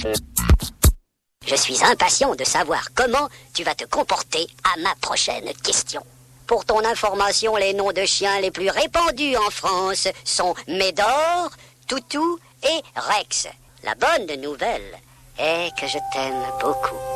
Je suis impatient de savoir comment tu vas te comporter à ma prochaine question. Pour ton information, les noms de chiens les plus répandus en France sont Médor, Toutou et Rex. La bonne nouvelle est que je t'aime beaucoup.